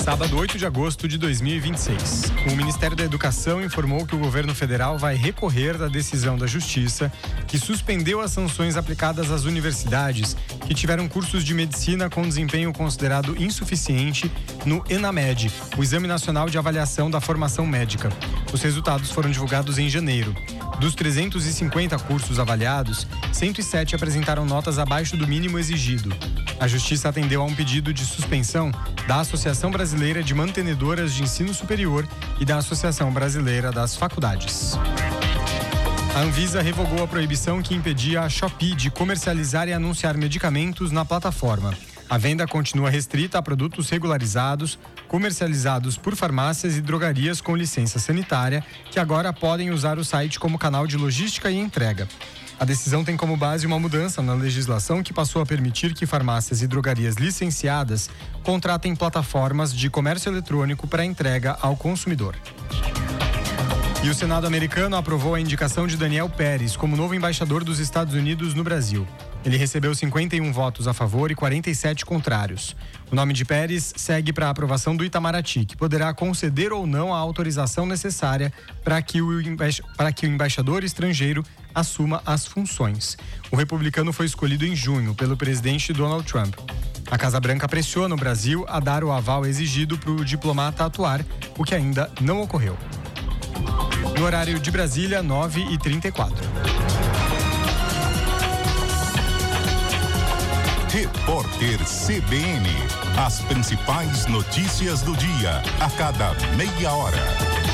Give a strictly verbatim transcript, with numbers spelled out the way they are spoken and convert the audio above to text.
Sábado, oito de agosto de dois mil e vinte e seis. O Ministério da Educação informou que o governo federal vai recorrer da decisão da Justiça que suspendeu as sanções aplicadas às universidades que tiveram cursos de medicina com desempenho considerado insuficiente no ENAMED, o Exame Nacional de Avaliação da Formação Médica. Os resultados foram divulgados em janeiro. Dos trezentos e cinquenta cursos avaliados, cento e sete apresentaram notas abaixo do mínimo exigido. A Justiça atendeu a um pedido de suspensão da Associação Brasileira de Mantenedoras de Ensino Superior e da Associação Brasileira das Faculdades. A Anvisa revogou a proibição que impedia a Shopee de comercializar e anunciar medicamentos na plataforma. A venda continua restrita a produtos regularizados, comercializados por farmácias e drogarias com licença sanitária, que agora podem usar o site como canal de logística e entrega. A decisão tem como base uma mudança na legislação que passou a permitir que farmácias e drogarias licenciadas contratem plataformas de comércio eletrônico para entrega ao consumidor. E o Senado americano aprovou a indicação de Daniel Pérez como novo embaixador dos Estados Unidos no Brasil. Ele recebeu cinquenta e um votos a favor e quarenta e sete contrários. O nome de Pérez segue para a aprovação do Itamaraty, que poderá conceder ou não a autorização necessária para que o emba... para que o embaixador estrangeiro assuma as funções. O republicano foi escolhido em junho pelo presidente Donald Trump. A Casa Branca pressiona o Brasil a dar o aval exigido para o diplomata atuar, o que ainda não ocorreu. No horário de Brasília, nove e trinta e quatro. Repórter C B N. As principais notícias do dia, a cada meia hora.